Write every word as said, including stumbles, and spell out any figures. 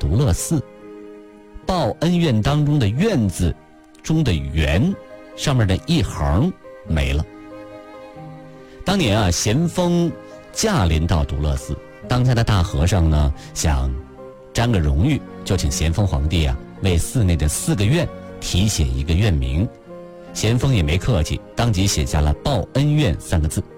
独乐寺。报恩院当中的院字中的园上面的一横没了。当年啊，咸丰驾临到独乐寺，当家的大和尚呢想沾个荣誉，就请咸丰皇帝啊为寺内的四个院题写一个院名。咸丰也没客气，当即写下了报恩院三个字。